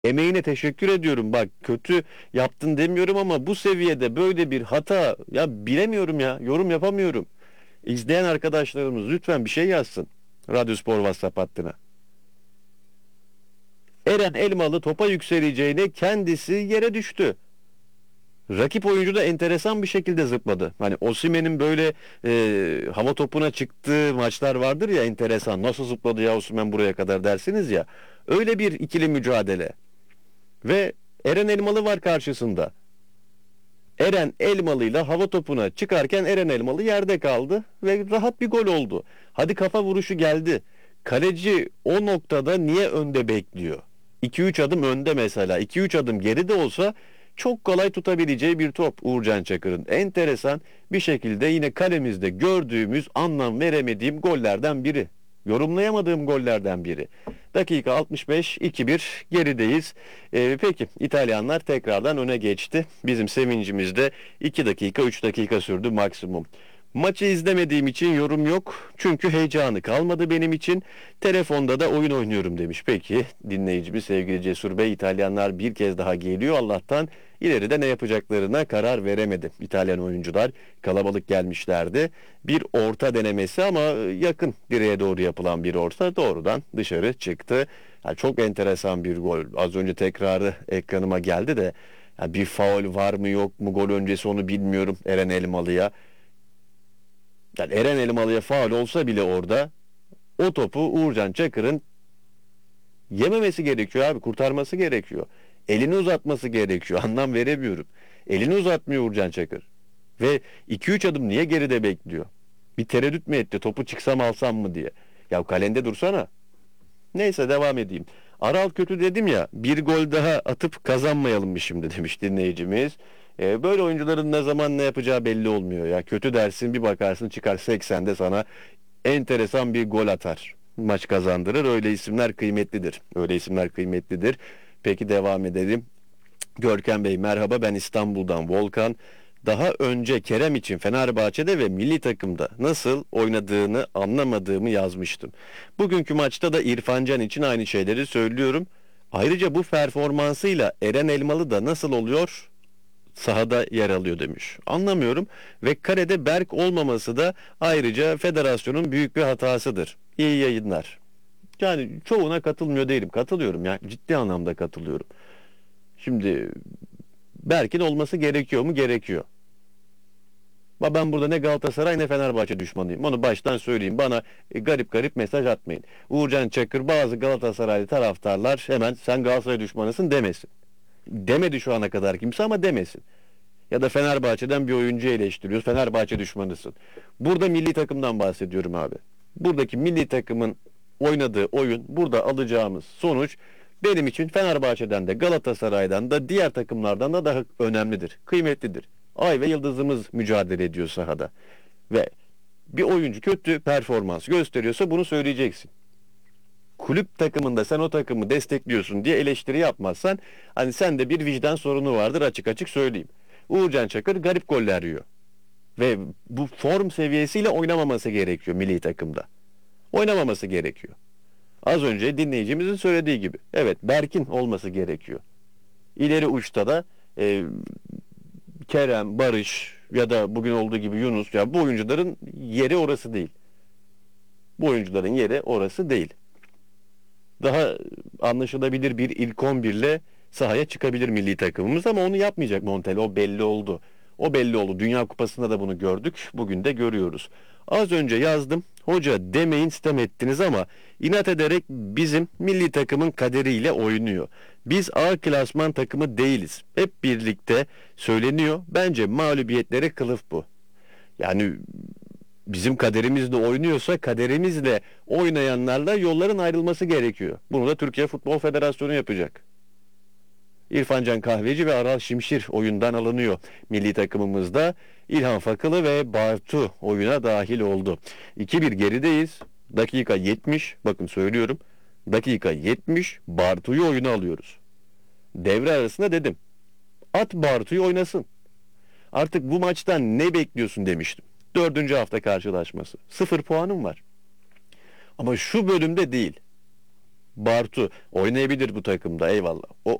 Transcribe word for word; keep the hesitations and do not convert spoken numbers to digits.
Emeğine teşekkür ediyorum. Bak kötü yaptın demiyorum ama bu seviyede böyle bir hata ya bilemiyorum ya. Yorum yapamıyorum. İzleyen arkadaşlarımız lütfen bir şey yazsın. Radyospor WhatsApp hattına. Eren Elmalı topa yükseleceğine kendisi yere düştü. Rakip oyuncu da enteresan bir şekilde zıpladı. Hani Osimhen'in böyle e, hava topuna çıktığı maçlar vardır ya, enteresan. Nasıl zıpladı ya Osimhen buraya kadar dersiniz ya. Öyle bir ikili mücadele. Ve Eren Elmalı var karşısında. Eren Elmalı'yla hava topuna çıkarken Eren Elmalı yerde kaldı ve rahat bir gol oldu. Hadi kafa vuruşu geldi. Kaleci o noktada niye önde bekliyor? iki üç adım önde mesela. iki üç adım geride olsa çok kolay tutabileceği bir top Uğurcan Çakır'ın. Enteresan bir şekilde yine kalemizde gördüğümüz, anlam veremediğim gollerden biri. Yorumlayamadığım gollerden biri. Dakika altmış beş, iki bir gerideyiz. Ee, peki İtalyanlar tekrardan öne geçti. Bizim sevincimiz de iki dakika üç dakika sürdü maksimum. Maçı izlemediğim için yorum yok. Çünkü heyecanı kalmadı benim için. Telefonda da oyun oynuyorum demiş. Peki dinleyicimiz sevgili Cesur Bey, İtalyanlar bir kez daha geliyor. Allah'tan ileride ne yapacaklarına karar veremedi. İtalyan oyuncular kalabalık gelmişlerdi. Bir orta denemesi ama yakın direğe doğru yapılan bir orta doğrudan dışarı çıktı. Yani çok enteresan bir gol. Az önce tekrarı ekranıma geldi de yani bir faul var mı yok mu gol öncesi onu bilmiyorum Eren Elmalı'ya. Yani Eren Elmalı'ya faul olsa bile orada o topu Uğurcan Çakır'ın yememesi gerekiyor abi. Kurtarması gerekiyor. Elini uzatması gerekiyor. Anlam veremiyorum. Elini uzatmıyor Uğurcan Çakır. Ve iki üç adım niye geride bekliyor? Bir tereddüt mü etti? Topu çıksam alsam mı diye. Ya kalende dursana. Neyse devam edeyim. Aral kötü dedim ya, bir gol daha atıp kazanmayalım mı şimdi demiş dinleyicimiz. Ee, böyle oyuncuların ne zaman ne yapacağı belli olmuyor ya. Kötü dersin bir bakarsın çıkar seksende sana enteresan bir gol atar. Maç kazandırır. Öyle isimler kıymetlidir. Öyle isimler kıymetlidir. Peki devam edelim. Görkem Bey merhaba, ben İstanbul'dan Volkan. Daha önce Kerem için Fenerbahçe'de ve milli takımda nasıl oynadığını anlamadığımı yazmıştım. Bugünkü maçta da İrfan Can için aynı şeyleri söylüyorum. Ayrıca bu performansıyla Eren Elmalı da nasıl oluyor? Sahada yer alıyor demiş. Anlamıyorum ve karede Berk olmaması da ayrıca federasyonun büyük bir hatasıdır. İyi yayınlar. Yani çoğuna katılmıyor değilim. Katılıyorum ya. Ciddi anlamda katılıyorum. Şimdi Berk'in olması gerekiyor mu? Gerekiyor. Ama ben burada ne Galatasaray ne Fenerbahçe düşmanıyım. Onu baştan söyleyeyim. Bana e, garip garip mesaj atmayın. Uğurcan Çakır bazı Galatasaraylı taraftarlar hemen sen Galatasaray düşmanısın demesin. Demedi şu ana kadar kimse ama demesin. Ya da Fenerbahçe'den bir oyuncu eleştiriyoruz. Fenerbahçe düşmanısın. Burada milli takımdan bahsediyorum abi. Buradaki milli takımın oynadığı oyun, burada alacağımız sonuç benim için Fenerbahçe'den de Galatasaray'dan da diğer takımlardan da daha önemlidir, kıymetlidir. Ay ve yıldızımız mücadele ediyor sahada. Ve bir oyuncu kötü performans gösteriyorsa bunu söyleyeceksin. Kulüp takımında sen o takımı destekliyorsun diye eleştiri yapmazsan hani sende bir vicdan sorunu vardır, açık açık söyleyeyim. Uğurcan Çakır garip goller yiyor. Ve bu form seviyesiyle oynamaması gerekiyor milli takımda. Oynamaması gerekiyor. Az önce dinleyicimizin söylediği gibi. Evet, Berk'in olması gerekiyor. İleri uçta da e, Kerem, Barış ya da bugün olduğu gibi Yunus, ya bu oyuncuların yeri orası değil. Bu oyuncuların yeri orası değil. Daha anlaşılabilir bir ilk on bir ile sahaya çıkabilir milli takımımız ama onu yapmayacak Montella. O belli oldu. O belli oldu. Dünya Kupası'nda da bunu gördük. Bugün de görüyoruz. Az önce yazdım. Hoca demeyin sitem ettiniz ama inat ederek bizim milli takımın kaderiyle oynuyor. Biz A klasman takımı değiliz. Hep birlikte söyleniyor. Bence mağlubiyetlere kılıf bu. Yani bizim kaderimizle oynuyorsa kaderimizle oynayanlarla yolların ayrılması gerekiyor. Bunu da Türkiye Futbol Federasyonu yapacak. İrfan Can Kahveci ve Aral Şimşir oyundan alınıyor. Milli takımımızda İlhan Fakılı ve Bartu oyuna dahil oldu. iki bir gerideyiz. Dakika yetmiş. Bakın söylüyorum. Dakika yetmiş. Bartu'yu oyuna alıyoruz. Devre arasında dedim. At Bartu'yu oynasın. Artık bu maçtan ne bekliyorsun demiştim. Dördüncü hafta karşılaşması. Sıfır puanım var. Ama şu bölümde değil. Bartu oynayabilir bu takımda, eyvallah. O